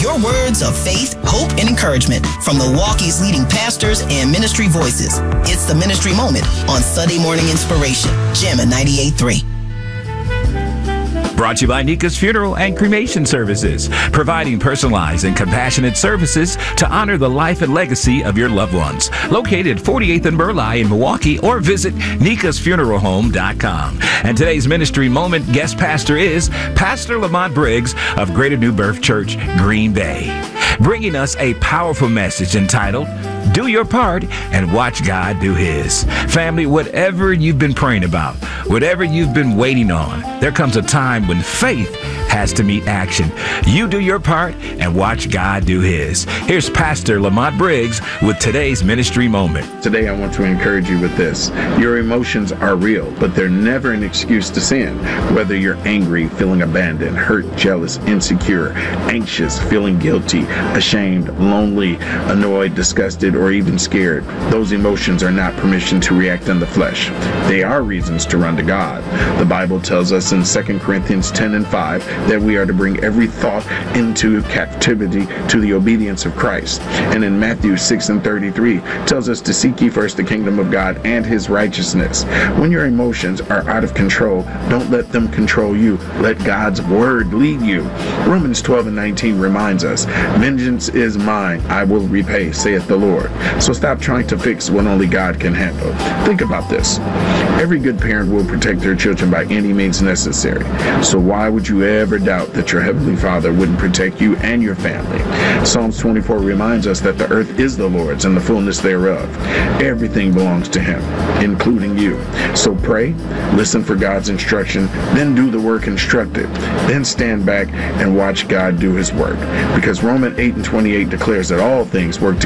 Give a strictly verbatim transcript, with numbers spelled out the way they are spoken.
your words of faith, hope, and encouragement from Milwaukee's leading pastors and ministry voices. It's the Ministry Moment on Sunday Morning Inspiration, Jammin' ninety-eight point three. Brought to you by Nika's Funeral and Cremation Services, providing personalized and compassionate services to honor the life and legacy of your loved ones. Located forty-eighth and Burleigh in Milwaukee, or visit nikas funeral home dot com. And today's Ministry Moment guest pastor is Pastor Lamont Briggs of Greater New Birth Church, Green Bay, bringing us a powerful message entitled, Do Your Part and Watch God Do His. Family, whatever you've been praying about, whatever you've been waiting on, there comes a time when faith has to meet action. You do your part and watch God do His. Here's Pastor Lamont Briggs with today's Ministry Moment. Today I want to encourage you with this. Your emotions are real, but they're never an excuse to sin. Whether you're angry, feeling abandoned, hurt, jealous, insecure, anxious, feeling guilty, ashamed, lonely, annoyed, disgusted, or even scared, those emotions are not permission to react in the flesh. They are reasons to run to God. The Bible tells us in Second Corinthians ten and five that we are to bring every thought into captivity to the obedience of Christ. And in Matthew six and thirty-three tells us to seek ye first the kingdom of God and His righteousness. When your emotions are out of control, don't let them control you. Let God's word lead you. Romans twelve and nineteen reminds us, vengeance is mine, I will repay, saith the Lord. So stop trying to fix what only God can handle. Think about this. Every good parent will protect their children by any means necessary. So why would you ever doubt that your Heavenly Father wouldn't protect you and your family? Psalms twenty-four reminds us that the earth is the Lord's and the fullness thereof. Everything belongs to Him, including you. So pray, listen for God's instruction, then do the work instructed. Then stand back and watch God do His work. Because Romans eight and twenty-eight declares that all things work together